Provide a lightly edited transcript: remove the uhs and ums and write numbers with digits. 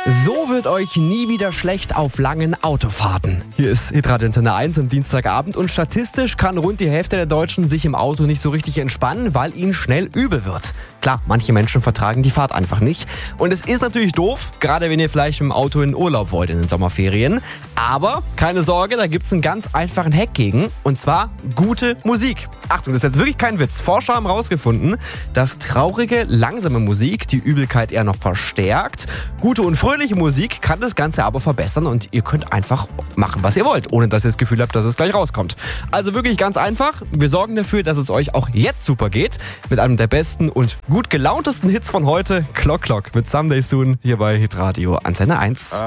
So wird euch nie wieder schlecht auf langen Autofahrten. Hier ist Hitradio Antenne 1 am Dienstagabend und statistisch kann rund die Hälfte der Deutschen sich im Auto nicht so richtig entspannen, weil ihnen schnell übel wird. Klar, manche Menschen vertragen die Fahrt einfach nicht. Und es ist natürlich doof, gerade wenn ihr vielleicht mit dem Auto in den Urlaub wollt in den Sommerferien. Aber keine Sorge, da gibt's einen ganz einfachen Hack gegen. Und zwar gute Musik. Achtung, das ist jetzt wirklich kein Witz. Forscher haben herausgefunden, dass traurige, langsame Musik die Übelkeit eher noch verstärkt. Gute und fröhliche Musik kann das Ganze aber verbessern und ihr könnt einfach machen, was ihr wollt, ohne dass ihr das Gefühl habt, dass es gleich rauskommt. Also wirklich ganz einfach. Wir sorgen dafür, dass es euch auch jetzt super geht. Mit einem der besten und gut gelauntesten Hits von heute, Clock Clock mit Someday Soon hier bei Hitradio Antenne 1.